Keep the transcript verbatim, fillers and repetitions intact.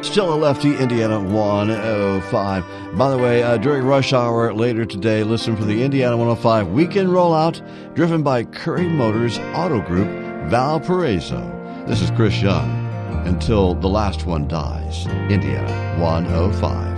Still a lefty, Indiana one oh five. By the way, uh, during rush hour later today, listen for the Indiana one oh five weekend rollout driven by Curry Motors Auto Group, Valparaiso. This is Chris Young. Until the last one dies, Indiana one oh five.